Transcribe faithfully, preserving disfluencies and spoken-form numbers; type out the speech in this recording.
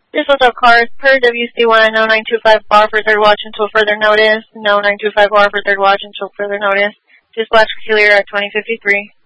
This hotel car is per W C one, no nine two five bar for third watch until further notice. No nine two five bar for third watch until further notice. Dispatch clear at twenty fifty-three.